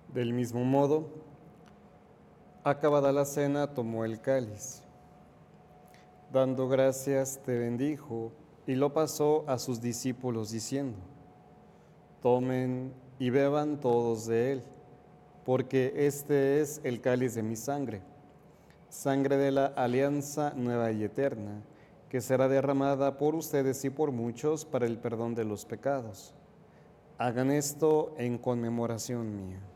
Del mismo modo, acabada la cena, tomó el cáliz. Dando gracias, te bendijo y lo pasó a sus discípulos diciendo: Tomen y beban todos de él, porque este es el cáliz de mi sangre, sangre de la alianza nueva y eterna, que será derramada por ustedes y por muchos para el perdón de los pecados. Hagan esto en conmemoración mía.